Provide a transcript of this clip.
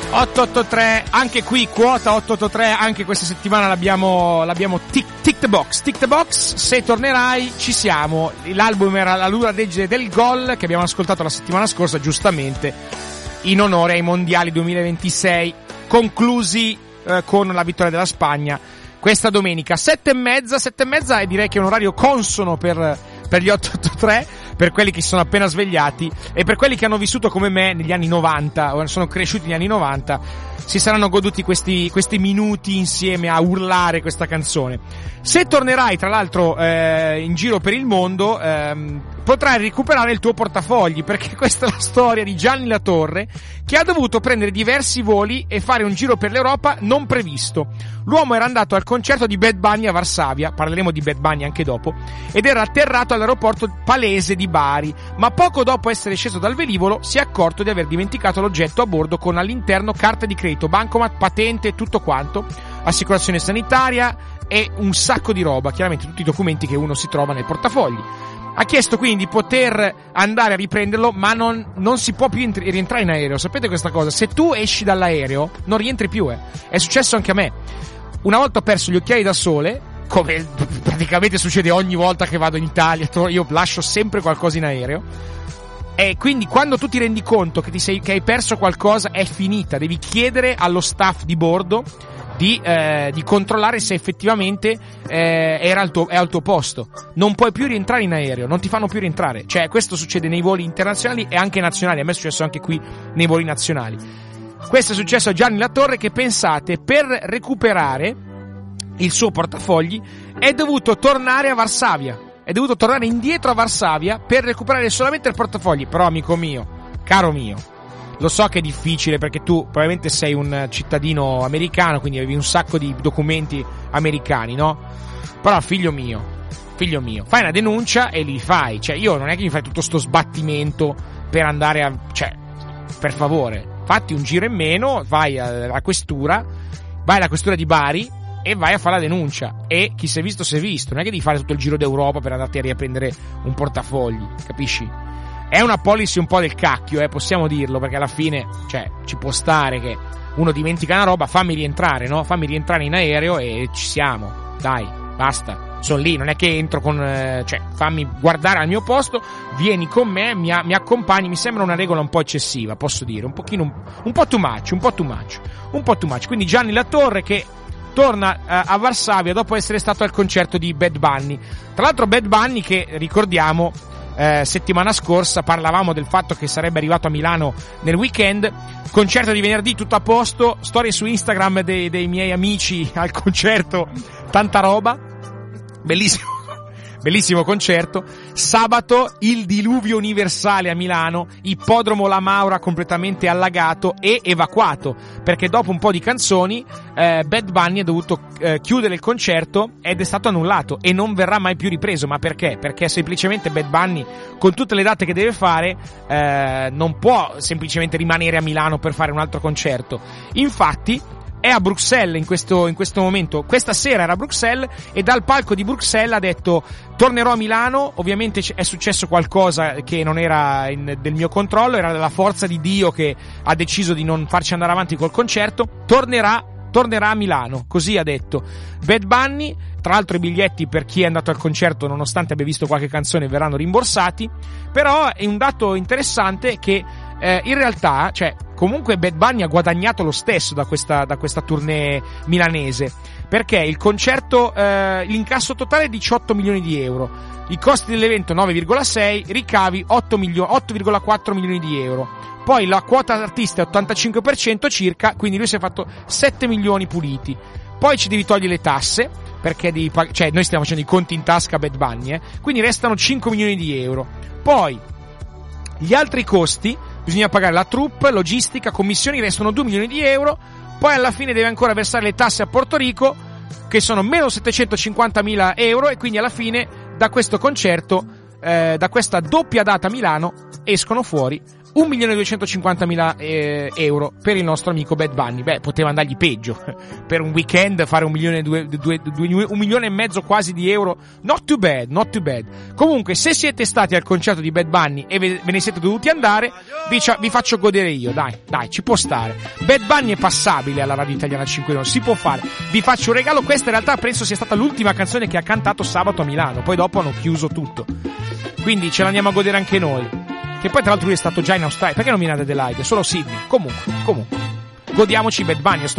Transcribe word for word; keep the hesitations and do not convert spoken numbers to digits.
otto otto tre, anche qui quota otto otto tre, anche questa settimana l'abbiamo l'abbiamo tick, tick the box, tick the box, se tornerai ci siamo. L'album era La Luna Degge del Gol, che abbiamo ascoltato la settimana scorsa, giustamente in onore ai mondiali duemilaventisei, conclusi eh, con la vittoria della Spagna questa domenica. Sette e mezza, sette e mezza, e direi che è un orario consono per, per gli otto otto tre, per quelli che si sono appena svegliati e per quelli che hanno vissuto come me negli anni novanta o sono cresciuti negli anni novanta, si saranno goduti questi, questi minuti insieme a urlare questa canzone. Se tornerai tra l'altro eh, in giro per il mondo, ehm, potrai recuperare il tuo portafogli, perché questa è la storia di Gianni Latorre, che ha dovuto prendere diversi voli e fare un giro per l'Europa non previsto. L'uomo era andato al concerto di Bad Bunny a Varsavia, parleremo di Bad Bunny anche dopo, ed era atterrato all'aeroporto Palese di Bari, ma poco dopo essere sceso dal velivolo si è accorto di aver dimenticato l'oggetto a bordo, con all'interno carta di credito, bancomat, patente, tutto quanto, assicurazione sanitaria e un sacco di roba, chiaramente tutti i documenti che uno si trova nel portafogli. Ha chiesto quindi di poter andare a riprenderlo, ma non, non si può più entri- rientrare in aereo. Sapete questa cosa? Se tu esci dall'aereo non rientri più, eh. È successo anche a me. Una volta ho perso gli occhiali da sole, come praticamente succede ogni volta che vado in Italia, io lascio sempre qualcosa in aereo, e quindi quando tu ti rendi conto che ti sei, che hai perso qualcosa, è finita. Devi chiedere allo staff di bordo di, eh, di controllare se effettivamente eh, era al tuo, è al tuo posto. Non puoi più rientrare in aereo, non ti fanno più rientrare. Cioè, questo succede nei voli internazionali e anche nazionali. A me è successo anche qui nei voli nazionali. Questo è successo a Gianni Latorre, che, pensate, per recuperare il suo portafogli è dovuto tornare a Varsavia. È dovuto tornare indietro a Varsavia per recuperare solamente il portafogli. Però, amico mio, caro mio, lo so che è difficile, perché tu probabilmente sei un cittadino americano, quindi avevi un sacco di documenti americani, no? Però, figlio mio, figlio mio, fai una denuncia e li fai. Cioè, io non è che mi fai tutto sto sbattimento per andare a... Cioè, per favore, fatti un giro in meno, vai alla questura, vai alla questura di Bari e vai a fare la denuncia. E chi si è visto si è visto, non è che devi fare tutto il giro d'Europa per andarti a riprendere un portafogli, capisci? È una policy un po' del cacchio, eh, possiamo dirlo, perché alla fine, cioè, ci può stare che uno dimentica una roba, fammi rientrare, no? Fammi rientrare in aereo e ci siamo, dai, basta. Sono lì, non è che entro con, eh, cioè, fammi guardare al mio posto, vieni con me, mi, mi accompagni. Mi sembra una regola un po' eccessiva, posso dire, un pochino, un, un po' too much, un po' too much, un po' too much. Quindi Gianni Latorre che torna uh, a Varsavia dopo essere stato al concerto di Bad Bunny. Tra l'altro Bad Bunny, che ricordiamo, eh, settimana scorsa parlavamo del fatto che sarebbe arrivato a Milano nel weekend, concerto di venerdì, tutto a posto, storie su Instagram dei, dei miei amici al concerto, tanta roba, bellissimo. Bellissimo concerto. Sabato il diluvio universale a Milano, ippodromo La Maura completamente allagato e evacuato, perché dopo un po' di canzoni eh, Bad Bunny ha dovuto eh, chiudere il concerto ed è stato annullato e non verrà mai più ripreso. Ma perché? Perché semplicemente Bad Bunny, con tutte le date che deve fare, eh, non può semplicemente rimanere a Milano per fare un altro concerto. Infatti è a Bruxelles in questo, in questo momento. Questa sera era a Bruxelles e dal palco di Bruxelles ha detto: tornerò a Milano. Ovviamente è successo qualcosa che non era in, del mio controllo, era della forza di Dio che ha deciso di non farci andare avanti col concerto. Tornerà, tornerà a Milano, così ha detto Bad Bunny. Tra l'altro i biglietti per chi è andato al concerto, nonostante abbia visto qualche canzone, verranno rimborsati. Però è un dato interessante che eh, in realtà, cioè, comunque Bad Bunny ha guadagnato lo stesso da questa, da questa tournée milanese, perché il concerto, eh, l'incasso totale è diciotto milioni di euro, i costi dell'evento nove virgola sei, ricavi otto virgola quattro milioni di euro. Poi la quota artista è ottantacinque per cento circa, quindi lui si è fatto sette milioni puliti. Poi ci devi togliere le tasse, perché devi pag- cioè noi stiamo facendo i conti in tasca a Bad Bunny, eh? Quindi restano cinque milioni di euro. Poi gli altri costi, bisogna pagare la troupe, logistica, commissioni, restano due milioni di euro. Poi alla fine deve ancora versare le tasse a Porto Rico, che sono meno settecentocinquantamila euro, e quindi alla fine da questo concerto, eh, da questa doppia data a Milano, escono fuori un milione duecentocinquantamila eh, euro per il nostro amico Bad Bunny. Beh, poteva andargli peggio. Per un weekend fare un milione, due, due, due, un milione e mezzo quasi di euro. Not too bad, not too bad. Comunque, se siete stati al concerto di Bad Bunny e ve, ve ne siete dovuti andare, vi, vi faccio godere io, dai, dai, ci può stare. Bad Bunny è passabile alla radio italiana cinque nove, si può fare. Vi faccio un regalo, questa in realtà penso sia stata l'ultima canzone che ha cantato sabato a Milano, poi dopo hanno chiuso tutto. Quindi ce l'andiamo a godere anche noi. Che poi tra l'altro lui è stato già in Australia. Perché non mi date Adelaide? Solo Sydney. Comunque, comunque. Godiamoci Bad Bunny.